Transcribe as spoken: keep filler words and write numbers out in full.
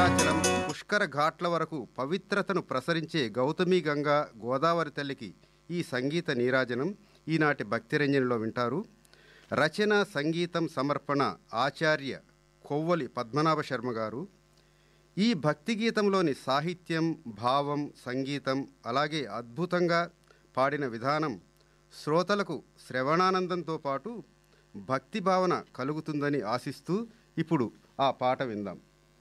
భద్రాచలం పుష్కర ఘాట్ల వరకు పవిత్రతను ప్రసరించే గౌతమి గంగా గోదావరి తల్లికి ఈ సంగీత నీరాజనం ఈనాటి భక్తిరంజనిలో వింటారు. రచన సంగీతం సమర్పణ ఆచార్య కొవ్వలి పద్మనాభ శర్మ గారు. ఈ భక్తి గీతంలోని సాహిత్యం, భావం, సంగీతం అలాగే అద్భుతంగా పాడిన విధానం శ్రోతలకు శ్రవణానందంతో పాటు భక్తి భావన కలుగుతుందని ఆశిస్తూ ఇప్పుడు ఆ పాట విందాం.